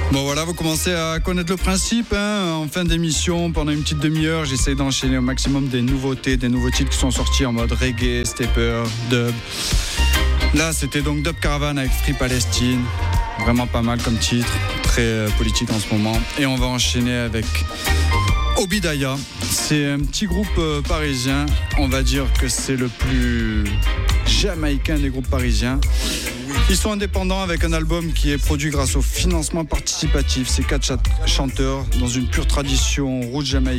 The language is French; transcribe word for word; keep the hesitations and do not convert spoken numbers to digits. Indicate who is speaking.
Speaker 1: Bon voilà, vous commencez à connaître le principe, hein. En fin d'émission, pendant une petite demi-heure, j'essaie d'enchaîner au maximum des nouveautés, des nouveaux titres qui sont sortis en mode reggae, stepper, dub. Là, c'était donc Dub Caravan avec Free Palestine, vraiment pas mal comme titre, très euh, politique en ce moment. Et on va enchaîner avec Obidaya. C'est un petit groupe euh, parisien, on va dire que c'est le plus jamaïcain des groupes parisiens. Ils sont indépendants avec un album qui est produit grâce au financement participatif. Ces quatre ch- chanteurs, dans une pure tradition rouge jamaïcaine,